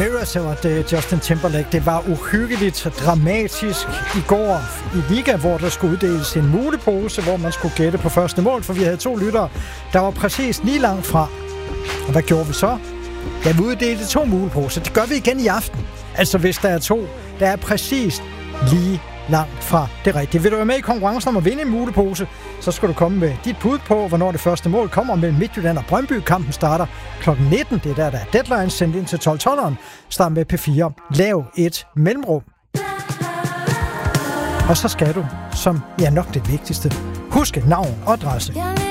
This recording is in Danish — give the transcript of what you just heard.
Mirrors over Justin Timberlake. Det var uhyggeligt dramatisk i går i Liga, hvor der skulle uddeles en mulepose, hvor man skulle gætte på første mål, for vi havde 2 lyttere, der var præcis lige langt fra. Og hvad gjorde vi så? Ja, vi uddelte 2 muleposer. Det gør vi igen i aften. Altså hvis der er 2, der er præcis lige langt fra det rigtige. Vil du være med i konkurrencen om at vinde en mulepose, så skal du komme med dit bud på, hvornår det første mål kommer mellem Midtjylland og Brøndby. Kampen starter kl. 19. Det er der er deadline sendt ind til 12-12'eren. Start med P4. Lav et mellemrum. Og så skal du, som nok det vigtigste, huske navn og adresse.